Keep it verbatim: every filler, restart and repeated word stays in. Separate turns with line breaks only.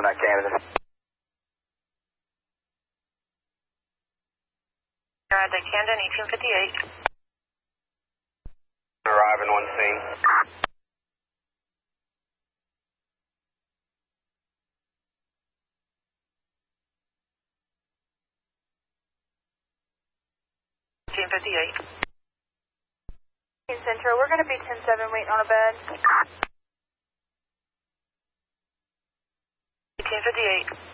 that Canada.
Roger, Camden, eighteen fifty-eight.
Arriving on scene.
eighteen fifty-eight.
Central, we're going to be ten seven waiting on a bed.
eighteen fifty-eight.